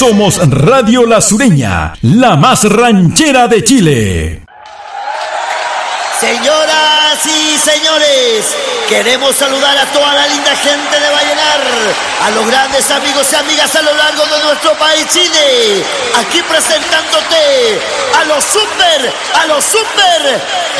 Somos Radio La Sureña, la más ranchera de Chile. Señoras y señores, queremos saludar a toda la linda gente de Vallenar, a los grandes amigos y amigas a lo largo de nuestro país Chile, aquí presentándote a los super